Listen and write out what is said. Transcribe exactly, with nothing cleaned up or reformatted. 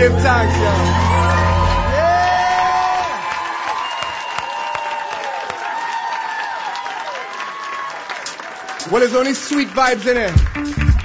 give thanks, yo. Yeah! Well, there's only sweet vibes in it.